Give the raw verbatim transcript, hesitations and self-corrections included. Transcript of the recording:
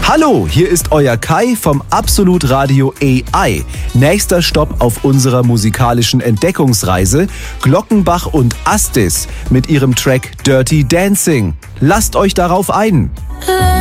Hallo, hier ist euer Kai vom Absolut Radio A I. Nächster Stopp auf unserer musikalischen Entdeckungsreise: Glockenbach und Astis mit ihrem Track Dirty Dancing. Lasst euch darauf ein.